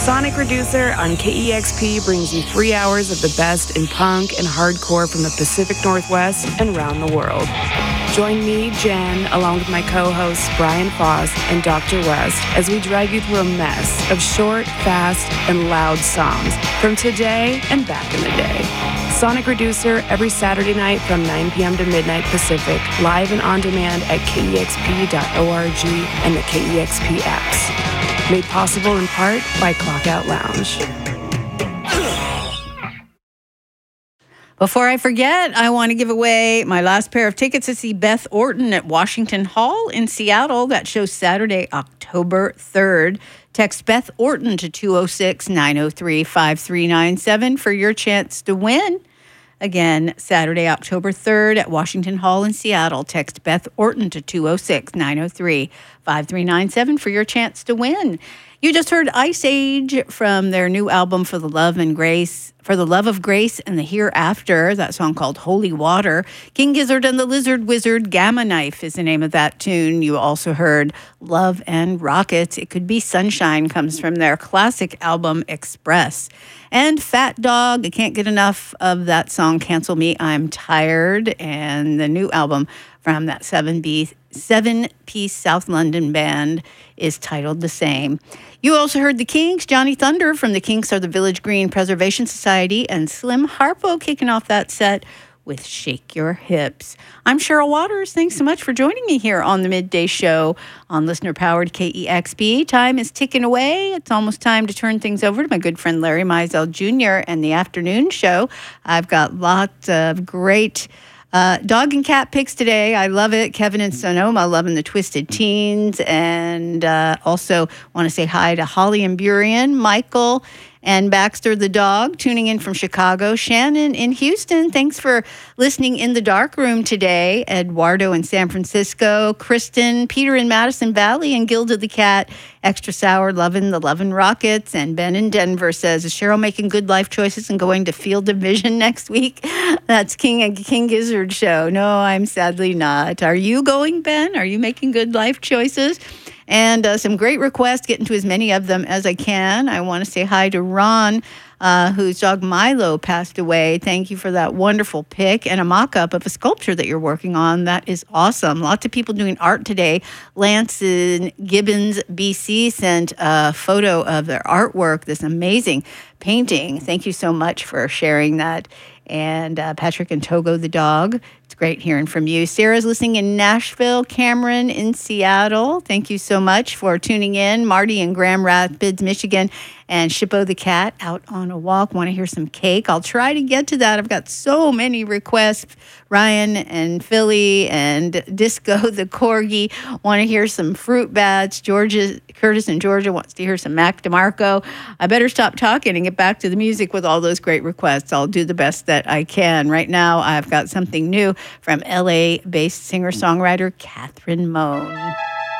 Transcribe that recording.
Sonic Reducer on KEXP brings you 3 hours of the best in punk and hardcore from the Pacific Northwest and around the world. Join me, Jen, along with my co-hosts Brian Foss and Dr. West as we drag you through a mess of short, fast, and loud songs from today and back in the day. Sonic Reducer every Saturday night from 9 p.m. to midnight Pacific, live and on demand at KEXP.org and the KEXP apps. Made possible in part by Clockout Lounge. Before I forget, I want to give away my last pair of tickets to see Beth Orton at Washington Hall in Seattle. That show's Saturday, October 3rd. Text Beth Orton to 206-903-5397 for your chance to win. Again, Saturday, October 3rd at Washington Hall in Seattle. Text Beth Orton to 206-903-5397 for your chance to win. You just heard Ice Age from their new album For the Love of Grace and the Hereafter, that song called Holy Water. King Gizzard and the Lizard Wizard, Gamma Knife is the name of that tune. You also heard Love and Rockets. It Could Be Sunshine comes from their classic album Express. And Fat Dog, I can't get enough of that song, Cancel Me, I'm Tired. And the new album from that seven-piece South London band is titled the same. You also heard the Kinks, Johnny Thunder from the Kinks Are the Village Green Preservation Society, and Slim Harpo kicking off that set with Shake Your Hips. I'm Cheryl Waters. Thanks so much for joining me here on the Midday Show on listener-powered KEXP. Time is ticking away. It's almost time to turn things over to my good friend Larry Mizell Jr. and the afternoon show. I've got lots of great dog and cat picks today. I love it. Kevin and Sonoma loving the Twisted Teens. And also want to say hi to Holly and Burien, Michael and Baxter the dog, tuning in from Chicago. Shannon in Houston, thanks for listening in the dark room today. Eduardo in San Francisco. Kristen, Peter in Madison Valley, and Gilda the cat. Extra sour, loving the Lovin' Rockets. And Ben in Denver says, is Cheryl making good life choices and going to Field of Vision next week? That's King Gizzard show. No, I'm sadly not. Are you going, Ben? Are you making good life choices? And some great requests, getting to as many of them as I can. I want to say hi to Ron, whose dog Milo passed away. Thank you for that wonderful pick and a mock-up of a sculpture that you're working on. That is awesome. Lots of people doing art today. Lance in Gibbons, BC, sent a photo of their artwork, this amazing painting. Thank you so much for sharing that. And Patrick and Togo the dog. It's great hearing from you. Sarah's listening in Nashville. Cameron in Seattle. Thank you so much for tuning in. Marty in Grand Rapids, Michigan. And Shippo the cat out on a walk. Want to hear some Cake? I'll try to get to that. I've got so many requests. Ryan and Philly and Disco the Corgi want to hear some Fruit Bats. Curtis in Georgia wants to hear some Mac DeMarco. I better stop talking and get back to the music with all those great requests. I'll do the best that I can. Right now, I've got something new from LA-based singer-songwriter Catherine Moan.